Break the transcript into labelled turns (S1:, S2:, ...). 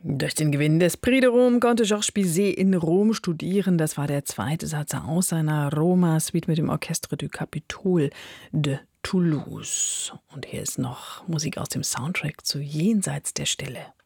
S1: Durch den Gewinn des Prix de Rome konnte Georges Bizet in Rom studieren. Das war der zweite Satz aus seiner Roma-Suite mit dem Orchestre du Capitole de Toulouse. Und hier ist noch Musik aus dem Soundtrack zu Jenseits der Stille.